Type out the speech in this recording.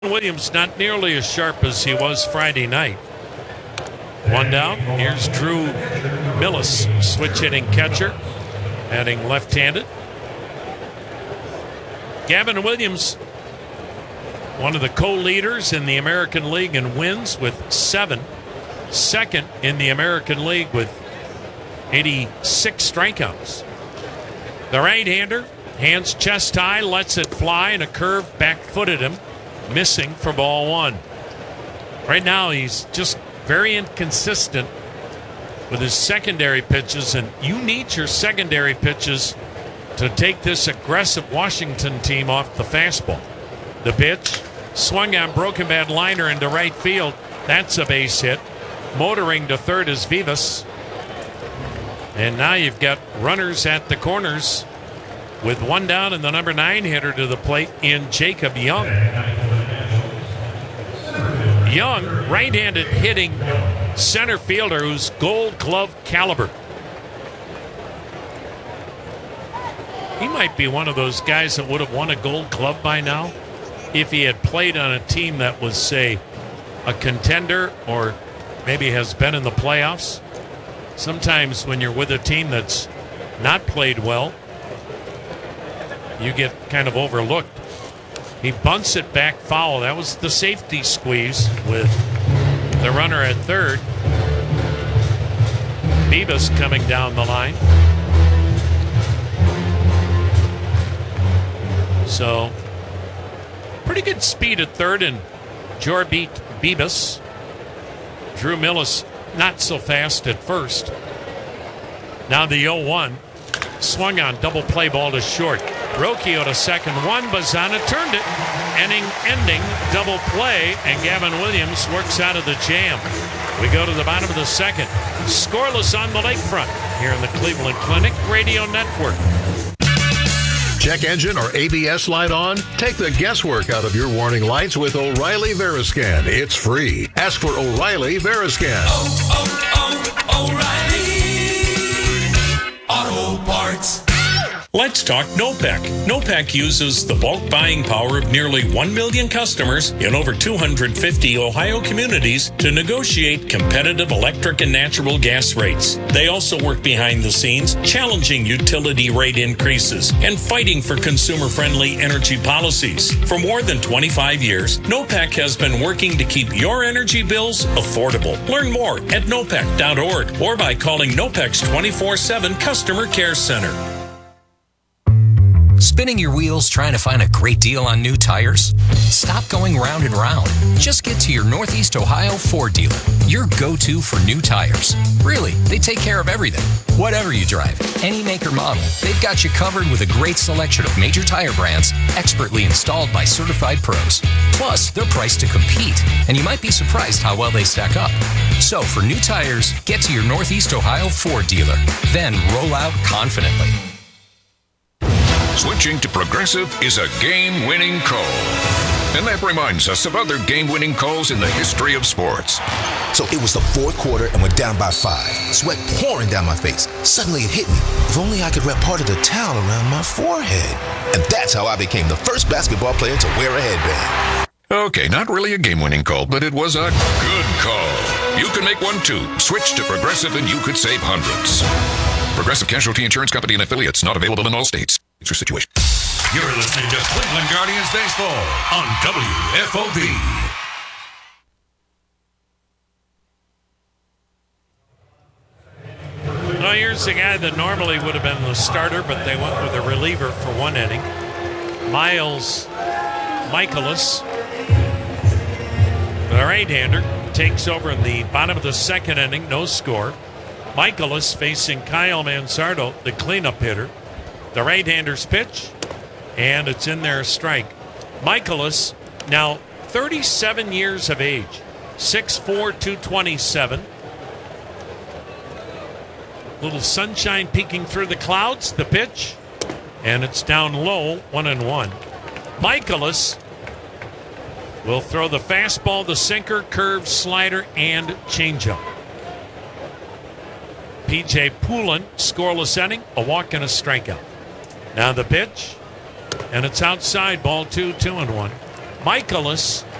Williams not nearly as sharp as he was Friday night. One down. Here's Drew Millis, switch hitting catcher, batting left-handed. Gavin Williams, one of the co-leaders in the American League in wins with 7. Second in the American League with 86 strikeouts. The right-hander, hands chest high, lets it fly, and a curve back-footed him, missing for ball 1. Right now, he's just very inconsistent with his secondary pitches, and you need your secondary pitches to take this aggressive Washington team off the fastball. The pitch, swung on, broken bat liner into right field. That's a base hit. Motoring to third is Vivas. And now you've got runners at the corners with one down and the number 9 hitter to the plate in Jacob Young. Young, right-handed hitting center fielder who's Gold Glove caliber. He might be one of those guys that would have won a Gold Glove by now if he had played on a team that was, say, a contender or maybe has been in the playoffs. Sometimes when you're with a team that's not played well, you get kind of overlooked. He bunts it back foul. That was the safety squeeze with the runner at third. Vivas coming down the line. So, pretty good speed at third, and Jorbit Vivas. Drew Millis not so fast at first. Now the 0-1. Swung on, double play ball to short. Rocchio to second, one. Bazana turned it. Ending double play, and Gavin Williams works out of the jam. We go to the bottom of the second. Scoreless on the lakefront here in the Cleveland Clinic Radio Network. Check engine or ABS light on? Take the guesswork out of your warning lights with O'Reilly Veriscan. It's free. Ask for O'Reilly Veriscan. O'Reilly Auto Parts. Let's talk NOPEC. NOPEC uses the bulk buying power of nearly 1 million customers in over 250 Ohio communities to negotiate competitive electric and natural gas rates. They also work behind the scenes, challenging utility rate increases and fighting for consumer-friendly energy policies. For more than 25 years, NOPEC has been working to keep your energy bills affordable. Learn more at nopec.org or by calling NOPEC's 24/7 Customer Care Center. Spinning your wheels trying to find a great deal on new tires? Stop going round and round. Just get to your Northeast Ohio Ford dealer, your go-to for new tires. Really, they take care of everything. Whatever you drive, any make or model, they've got you covered with a great selection of major tire brands expertly installed by certified pros. Plus, they're priced to compete, and you might be surprised how well they stack up. So, for new tires, get to your Northeast Ohio Ford dealer. Then roll out confidently. Switching to Progressive is a game-winning call. And that reminds us of other game-winning calls in the history of sports. So it was the fourth quarter and we're down by 5. Sweat pouring down my face. Suddenly it hit me. If only I could wrap part of the towel around my forehead. And that's how I became the first basketball player to wear a headband. Okay, not really a game-winning call, but it was a good call. You can make one too. Switch to Progressive and you could save hundreds. Progressive Casualty Insurance Company and Affiliates, not available in all states. It's your situation. You're listening to Cleveland Guardians Baseball on WFOV. Well, here's the guy that normally would have been the starter, but they went with a reliever for one inning. Miles Michaelis, the right-hander, takes over in the bottom of the second inning, no score. Michaelis facing Kyle Mansardo, the cleanup hitter. The right-hander's pitch, and it's in there, a strike. Michaelis, now 37 years of age, 6'4", 227. Little sunshine peeking through the clouds, the pitch, and it's down low, 1-1. Michaelis will throw the fastball, the sinker, curve, slider, and changeup. P.J. Poulin, scoreless inning, a walk and a strikeout. Now the pitch, and it's outside, ball 2, 2-1. Michaelis